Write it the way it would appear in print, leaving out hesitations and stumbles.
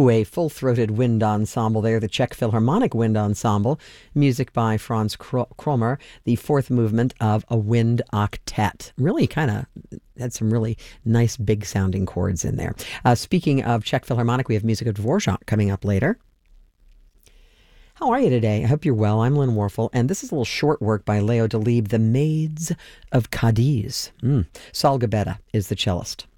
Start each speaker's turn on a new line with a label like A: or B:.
A: Ooh, a full-throated wind ensemble there, the Czech Philharmonic Wind Ensemble, music by Franz Kromer, the fourth movement of a wind octet. Really kind of had some really nice big-sounding chords in there. Speaking of Czech Philharmonic, we have music of Dvorak coming up later. How are you today? I hope you're well. I'm Lynn Warfel, and this is a little short work by Leo Delibes, The Maids of Cadiz. Saul Gabetta is the cellist.